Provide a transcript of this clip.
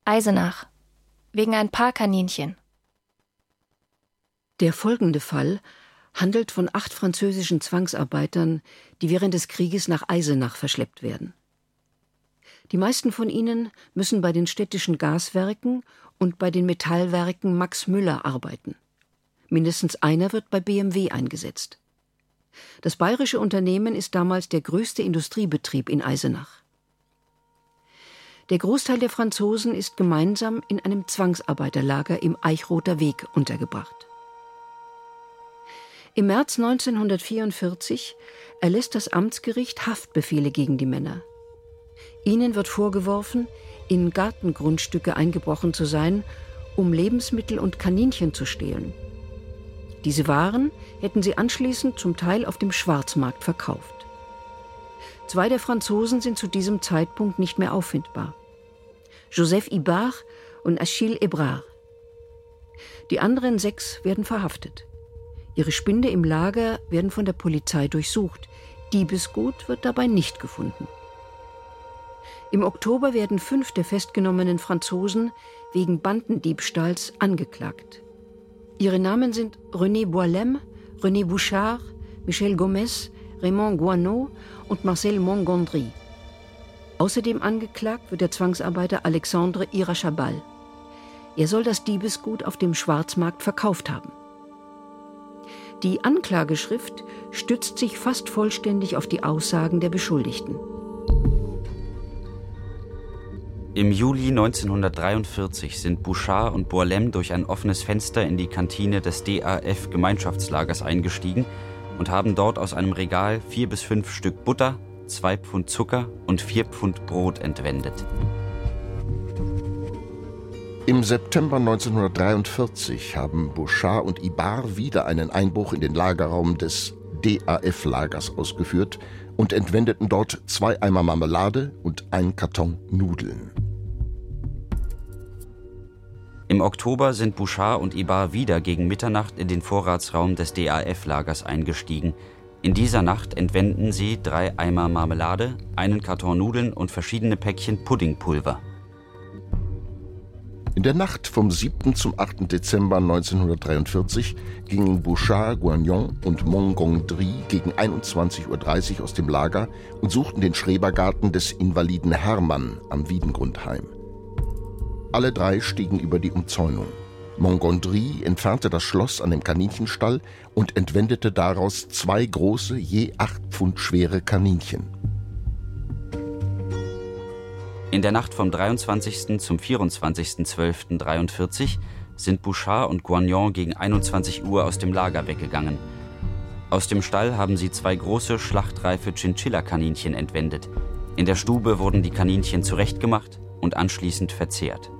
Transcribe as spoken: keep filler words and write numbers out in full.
Eisenach. Wegen ein paar Kaninchen. Der folgende Fall handelt von acht französischen Zwangsarbeitern, die während des Krieges nach Eisenach verschleppt werden. Die meisten von ihnen müssen bei den städtischen Gaswerken und bei den Metallwerken Max Müller arbeiten. Mindestens einer wird bei B M W eingesetzt. Das bayerische Unternehmen ist damals der größte Industriebetrieb in Eisenach. Der Großteil der Franzosen ist gemeinsam in einem Zwangsarbeiterlager im Eichroter Weg untergebracht. Im März neunzehnhundertvierundvierzig erlässt das Amtsgericht Haftbefehle gegen die Männer. Ihnen wird vorgeworfen, in Gartengrundstücke eingebrochen zu sein, um Lebensmittel und Kaninchen zu stehlen. Diese Waren hätten sie anschließend zum Teil auf dem Schwarzmarkt verkauft. Zwei der Franzosen sind zu diesem Zeitpunkt nicht mehr auffindbar: Joseph Ibard und Achille Ebrard. Die anderen sechs werden verhaftet. Ihre Spinde im Lager werden von der Polizei durchsucht. Diebesgut wird dabei nicht gefunden. Im Oktober werden fünf der festgenommenen Franzosen wegen Bandendiebstahls angeklagt. Ihre Namen sind René Boilem, René Bouchard, Michel Gomez, Raymond Guanot und Marcel Montgondry. Außerdem angeklagt wird der Zwangsarbeiter Alexandre Irachabal. Er soll das Diebesgut auf dem Schwarzmarkt verkauft haben. Die Anklageschrift stützt sich fast vollständig auf die Aussagen der Beschuldigten. Im Juli neunzehnhundertdreiundvierzig sind Bouchard und Boilem durch ein offenes Fenster in die Kantine des D A F-Gemeinschaftslagers eingestiegen und haben dort aus einem Regal vier bis fünf Stück Butter, zwei Pfund Zucker und vier Pfund Brot entwendet. Im September neunzehnhundertdreiundvierzig haben Bouchard und Ibard wieder einen Einbruch in den Lagerraum des D A F-Lagers ausgeführt und entwendeten dort zwei Eimer Marmelade und einen Karton Nudeln. Im Oktober sind Bouchard und Ibard wieder gegen Mitternacht in den Vorratsraum des D A F-Lagers eingestiegen. In dieser Nacht entwenden sie drei Eimer Marmelade, einen Karton Nudeln und verschiedene Päckchen Puddingpulver. In der Nacht vom siebten zum achten Dezember neunzehnhundertdreiundvierzig gingen Bouchard, Guagnon und Montgondry gegen einundzwanzig Uhr dreißig aus dem Lager und suchten den Schrebergarten des Invaliden Hermann am Wiedengrund heim. Alle drei stiegen über die Umzäunung. Montgondry entfernte das Schloss an dem Kaninchenstall und entwendete daraus zwei große, je acht Pfund schwere Kaninchen. In der Nacht vom dreiundzwanzigsten zum vierundzwanzigsten zwölften dreiundvierzig sind Bouchard und Guagnon gegen einundzwanzig Uhr aus dem Lager weggegangen. Aus dem Stall haben sie zwei große, schlachtreife Chinchilla-Kaninchen entwendet. In der Stube wurden die Kaninchen zurechtgemacht und anschließend verzehrt.